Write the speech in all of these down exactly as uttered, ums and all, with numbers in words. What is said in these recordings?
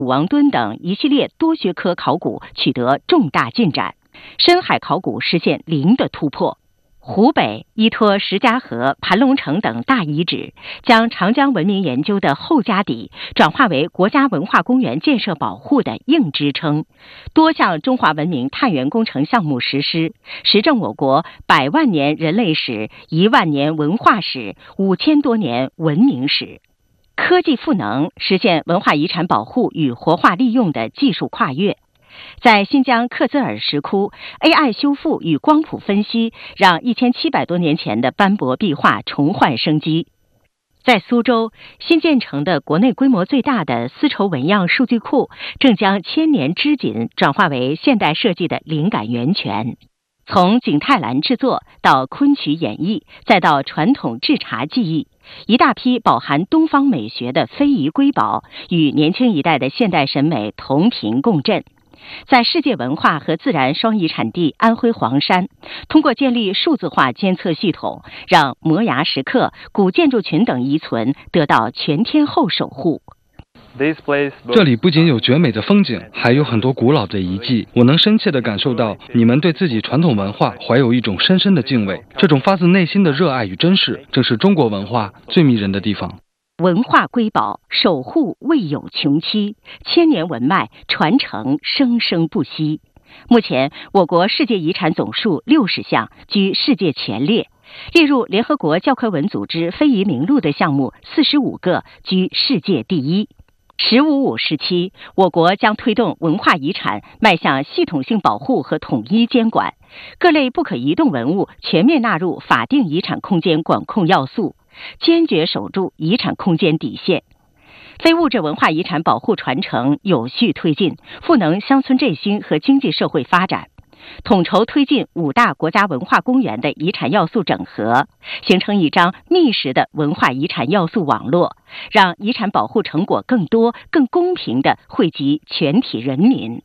武王墩等一系列多学科考古取得重大进展，深海考古实现零的突破。湖北依托石家河、盘龙城等大遗址，将长江文明研究的厚家底转化为国家文化公园建设保护的硬支撑，多项中华文明探源工程项目实施，实证我国百万年人类史、一万年文化史、五千多年文明史。科技赋能，实现文化遗产保护与活化利用的技术跨越。在新疆克孜尔石窟 A I 修复与光谱分析，让一千七百多年前的斑驳壁画重焕生机。在苏州，新建成的国内规模最大的丝绸纹样数据库，正将千年织锦转化为现代设计的灵感源泉。从景泰蓝制作到昆曲演绎，再到传统制茶技艺，一大批饱含东方美学的非遗瑰宝，与年轻一代的现代审美同频共振。在世界文化和自然双遗产地安徽黄山，通过建立数字化监测系统，让摩崖石刻、古建筑群等遗存得到全天候守护。 这里不仅有绝美的风景，还有很多古老的遗迹。我能深切地感受到你们对自己传统文化怀有一种深深的敬畏，这种发自内心的热爱与珍视，正是中国文化最迷人的地方。 文化瑰宝守护未有穷期，千年文脉传承生生不息。目前我国世界遗产总数六十项，居世界前列，列入联合国教科文组织非遗名录的项目四十五个，居世界第一。十五五时期，我国将推动文化遗产迈向系统性保护和统一监管，各类不可移动文物全面纳入法定遗产空间管控要素，坚决守住遗产空间底线。非物质文化遗产保护传承有序推进，赋能乡村振兴和经济社会发展。统筹推进五大国家文化公园的遗产要素整合，形成一张密实的文化遗产要素网络，让遗产保护成果更多、更公平地惠及全体人民。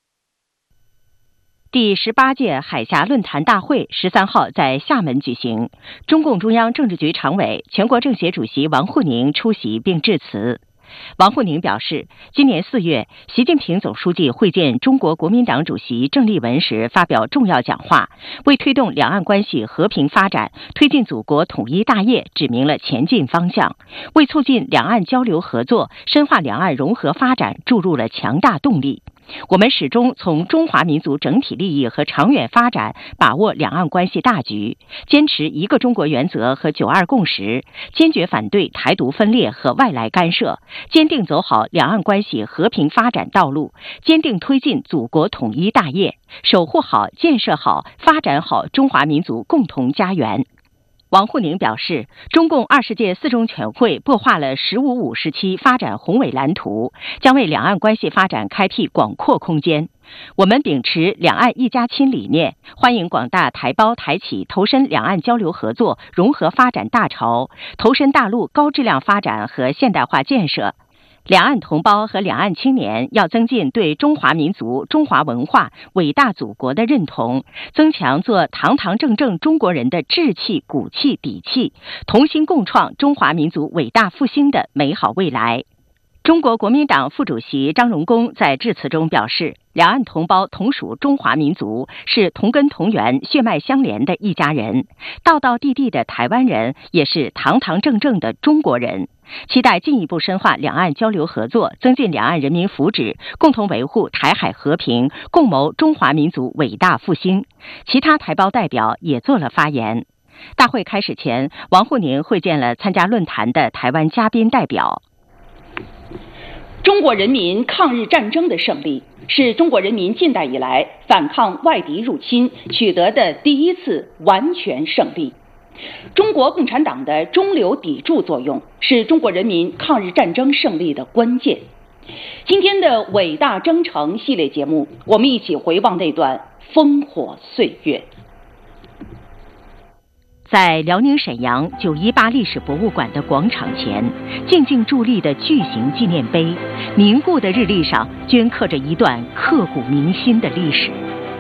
第十八届海峡论坛大会十三号在厦门举行，中共中央政治局常委、全国政协主席王沪宁出席并致辞。王沪宁表示，今年四月，习近平总书记会见中国国民党主席郑丽文时发表重要讲话，为推动两岸关系和平发展、推进祖国统一大业指明了前进方向，为促进两岸交流合作、深化两岸融合发展注入了强大动力。我们始终从中华民族整体利益和长远发展把握两岸关系大局，坚持一个中国原则和九二共识，坚决反对台独分裂和外来干涉，坚定走好两岸关系和平发展道路，坚定推进祖国统一大业，守护好、建设好、发展好中华民族共同家园。王沪宁表示，中共二十届四中全会擘画了“十五五”时期发展宏伟蓝图，将为两岸关系发展开辟广阔空间。我们秉持两岸一家亲理念，欢迎广大台胞台企投身两岸交流合作、融合发展大潮，投身大陆高质量发展和现代化建设。两岸同胞和两岸青年要增进对中华民族、中华文化、伟大祖国的认同，增强做堂堂正正中国人的志气、骨气、底气，同心共创中华民族伟大复兴的美好未来。中国国民党副主席张荣恭在致辞中表示，两岸同胞同属中华民族，是同根同源、血脉相连的一家人，道道地地的台湾人也是堂堂正正的中国人。期待进一步深化两岸交流合作，增进两岸人民福祉，共同维护台海和平，共谋中华民族伟大复兴。其他台胞代表也做了发言。大会开始前，王沪宁会见了参加论坛的台湾嘉宾代表。 中国人民抗日战争的胜利，是中国人民近代以来反抗外敌入侵取得的第一次完全胜利。中国共产党的中流砥柱作用，是中国人民抗日战争胜利的关键。今天的伟大征程系列节目，我们一起回望那段烽火岁月。 在辽宁沈阳九一八历史博物馆的广场前，静静伫立的巨型纪念碑，凝固的日历上镌刻着一段刻骨铭心的历史。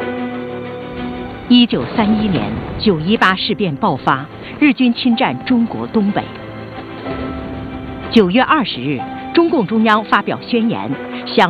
一九三一年，九一八事变爆发，日军侵占中国东北。九月二十日，中共中央发表宣言，向